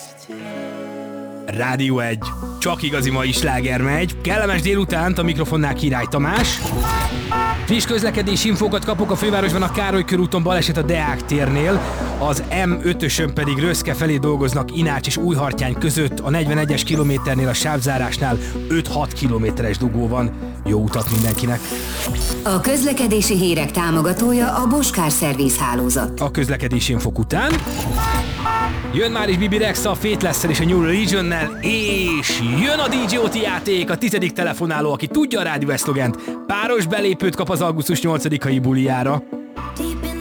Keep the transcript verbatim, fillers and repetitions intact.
Rádió egy. Csak igazi mai sláger megy. Kellemes délutánt, a mikrofonnál Király Tamás. Friss közlekedési infókat kapok a fővárosban, a Károly körúton baleset a Deák térnél, az em ötösön pedig Röszke felé dolgoznak Inács és Újhartyány között, a negyvenegyes kilométernél a sávzárásnál öt-hat kilométeres dugó van. Jó utat mindenkinek! A közlekedési hírek támogatója a Bosch Service hálózat. A közlekedési infok után jön már is Bibi Rexa a Faithless-szel és a New Religionnel, és jön a dé jé o té játék, a tizedik telefonáló, aki tudja a rádió eszlogent, páros belépőt kap az augusztus nyolcadikai bulijára.